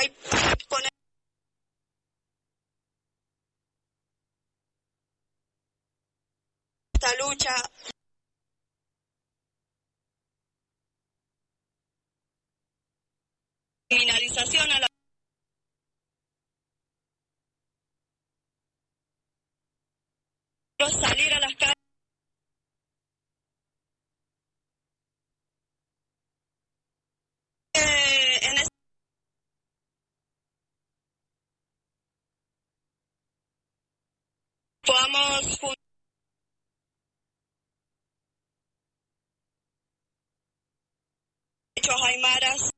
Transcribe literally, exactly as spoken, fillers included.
hay con esta lucha. Criminalización a la salir a las calles. Eh, en este podamos juntos hechos aymaras